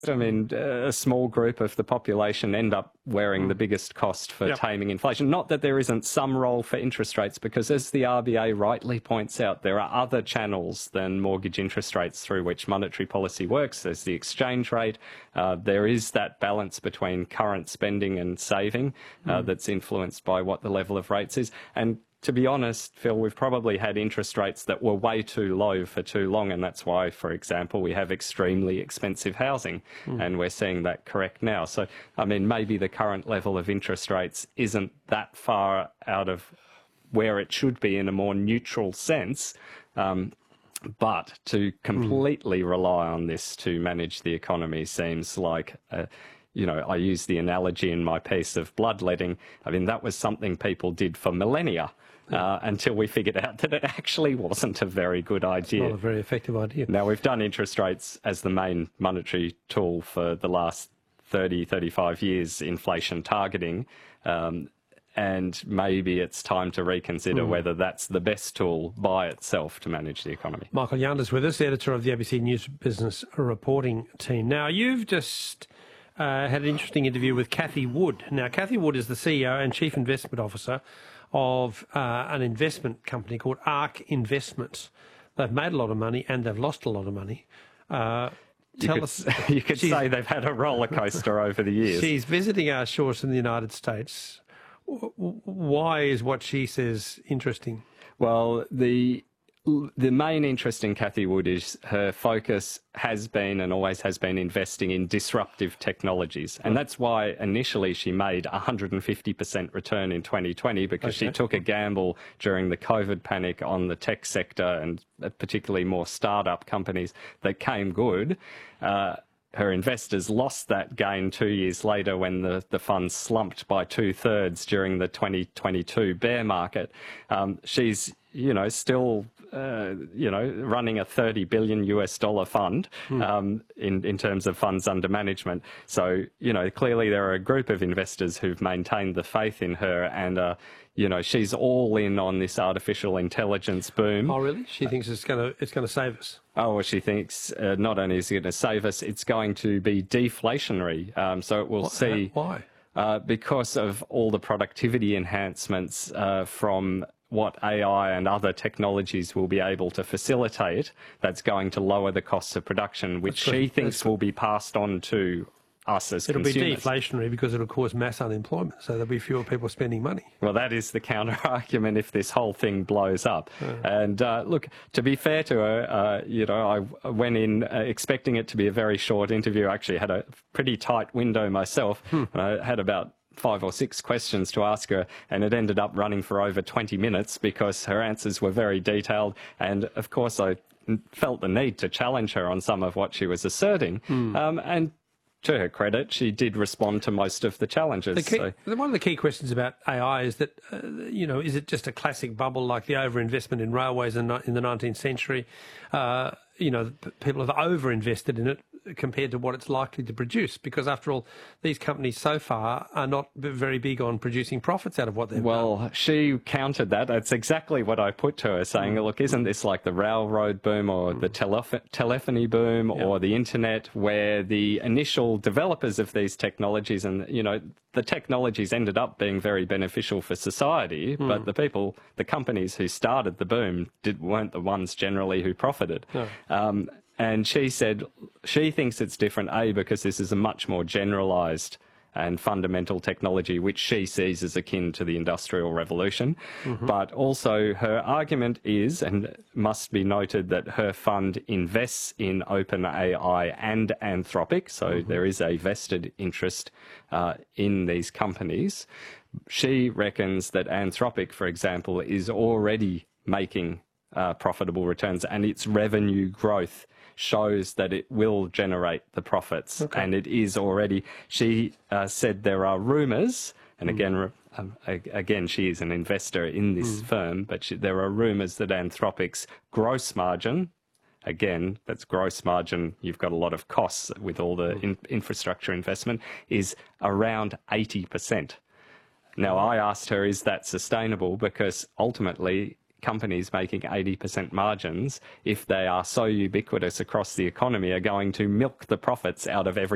I mean, a small group of the population end up wearing the biggest cost for taming inflation. Not that there isn't some role for interest rates, because as the RBA rightly points out, there are other channels than mortgage interest rates through which monetary policy works. There's the exchange rate. There is that balance between current spending and saving that's influenced by what the level of rates is. And to be honest, Phil, we've probably had interest rates that were way too low for too long, and that's why, for example, we have extremely expensive housing, and we're seeing that correct now. So, I mean, maybe the current level of interest rates isn't that far out of where it should be in a more neutral sense, but to completely rely on this to manage the economy seems like you know, I use the analogy in my piece of bloodletting. I mean, that was something people did for millennia until we figured out that it actually wasn't a very good idea. Not a very effective idea. Now, we've done interest rates as the main monetary tool for the last 30, 35 years, inflation targeting. And maybe it's time to reconsider whether that's the best tool by itself to manage the economy. Michael Yanda's with us, editor of the ABC News Business reporting team. Now, you've just had an interesting interview with Cathie Wood. Now, Cathie Wood is the CEO and Chief Investment Officer of an investment company called ARK Investments. They've made a lot of money and they've lost a lot of money. You could say they've had a roller coaster over the years. She's visiting our shores in the United States. Why is what she says interesting? Well, the main interest in Cathie Wood is her focus has been and always has been investing in disruptive technologies. And that's why initially she made 150% return in 2020, because she took a gamble during the COVID panic on the tech sector and particularly more startup companies that came good. Her investors lost that gain 2 years later when the fund slumped by 2/3 during the 2022 bear market. She's, you know, still, running a $30 billion fund in terms of funds under management. So, you know, clearly there are a group of investors who've maintained the faith in her, and she's all in on this artificial intelligence boom. Oh, really? She thinks it's going to save us. Oh, well, she thinks not only is it going to save us, it's going to be deflationary. So it will see. Why? Because of all the productivity enhancements from what AI and other technologies will be able to facilitate, that's going to lower the costs of production, which she thinks will be passed on to us as consumers. It'll be deflationary because it'll cause mass unemployment, so there'll be fewer people spending money. Well, that is the counter-argument if this whole thing blows up. And look, to be fair to her, I went in expecting it to be a very short interview. I actually had a pretty tight window myself. I had about 5 or 6 questions to ask her, and it ended up running for over 20 minutes because her answers were very detailed. And of course, I felt the need to challenge her on some of what she was asserting. And to her credit, she did respond to most of the challenges. One of the key questions about AI is that, is it just a classic bubble like the overinvestment in railways in the 19th century? People have overinvested in it compared to what it's likely to produce, because after all, these companies so far are not very big on producing profits out of what they've done. Well, she countered that. That's exactly what I put to her, saying, look, isn't this like the railroad boom or the telephony boom or the internet, where the initial developers of these technologies and, the technologies ended up being very beneficial for society, but the companies who started the boom weren't the ones generally who profited. No. And she said she thinks it's different, because this is a much more generalised and fundamental technology, which she sees as akin to the Industrial Revolution. But also her argument is, and must be noted, that her fund invests in OpenAI and Anthropic, so there is a vested interest in these companies. She reckons that Anthropic, for example, is already making profitable returns, and its revenue growth shows that it will generate the profits, and it is already. She said there are rumours, and again, she is an investor in this firm, but there are rumours that Anthropic's gross margin, again, that's gross margin, you've got a lot of costs with all the infrastructure investment, is around 80%. Now, I asked her, is that sustainable? Because ultimately, companies making 80% margins, if they are so ubiquitous across the economy, are going to milk the profits out of every